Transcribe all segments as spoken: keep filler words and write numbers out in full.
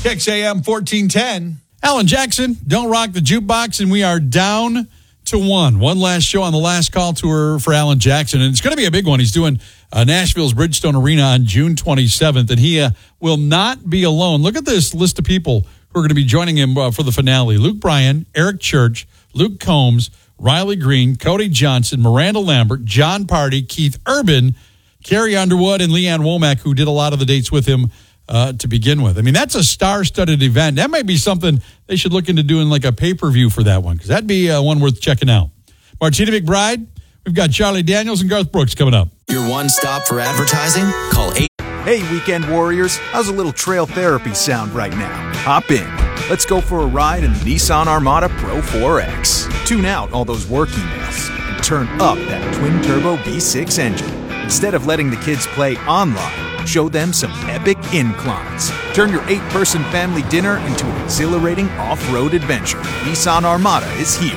X A M fourteen ten. Alan Jackson, Don't Rock the Jukebox, and we are down to one. One last show on the Last Call Tour for Alan Jackson, and it's going to be a big one. He's doing uh, Nashville's Bridgestone Arena on June twenty-seventh, and he uh, will not be alone. Look at this list of people who are going to be joining him uh, for the finale. Luke Bryan, Eric Church, Luke Combs, Riley Green, Cody Johnson, Miranda Lambert, John Party, Keith Urban, Carrie Underwood, and Leanne Womack, who did a lot of the dates with him uh, to begin with. I mean, that's a star-studded event. That might be something they should look into doing, like a pay-per-view for that one, because that'd be uh, one worth checking out. Martina McBride, we've got Charlie Daniels and Garth Brooks coming up. Your one stop for advertising? Call eight. Hey, weekend warriors, how's a little trail therapy sound right now? Hop in. Let's go for a ride in the Nissan Armada Pro four X. Tune out all those work emails and turn up that twin-turbo V six engine. Instead of letting the kids play online, show them some epic inclines. Turn your eight-person family dinner into an exhilarating off-road adventure. Nissan Armada is here.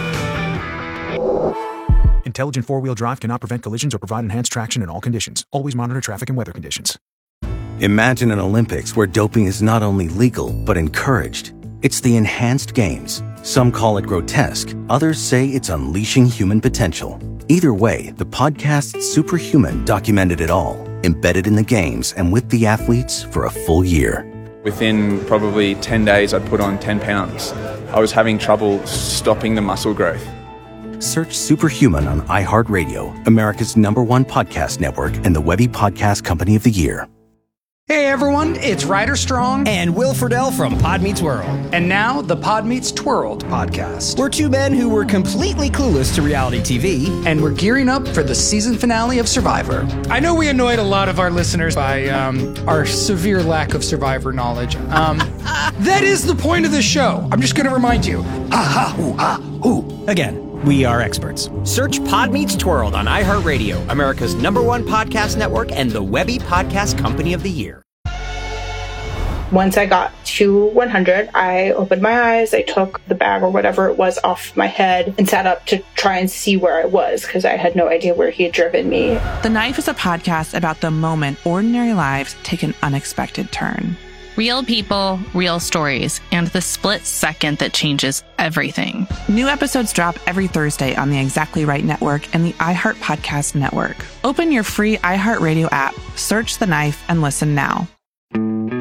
Intelligent four-wheel drive cannot prevent collisions or provide enhanced traction in all conditions. Always monitor traffic and weather conditions. Imagine an Olympics where doping is not only legal, but encouraged. It's the enhanced games. Some call it grotesque. Others say it's unleashing human potential. Either way, the podcast Superhuman documented it all, embedded in the games and with the athletes for a full year. Within probably ten days, I'd put on ten pounds. I was having trouble stopping the muscle growth. Search Superhuman on iHeartRadio, America's number one podcast network, and the Webby Podcast Company of the Year. Hey everyone, it's Ryder Strong And Will Friedle from Pod Meets World. and now the Pod Meets Twirled podcast. We're two men who were completely clueless to reality T V. And we're gearing up for the season finale of Survivor. I know we annoyed a lot of our listeners by um, our severe lack of Survivor knowledge. Um, that is the point of the show. I'm just going to remind you. Ah, ha, ooh, ah, ooh. Again, we are experts. Search Pod Meets Twirled on iHeartRadio, America's number one podcast network, and the Webby Podcast Company of the Year. Once I got to one hundred, I opened my eyes, I took the bag or whatever it was off my head and sat up to try and see where I was because I had no idea where he had driven me. The Knife is a podcast about the moment ordinary lives take an unexpected turn. Real people, real stories, and the split second that changes everything. New episodes drop every Thursday on the Exactly Right Network and the iHeart Podcast Network. Open your free iHeartRadio app, search The Knife, and listen now.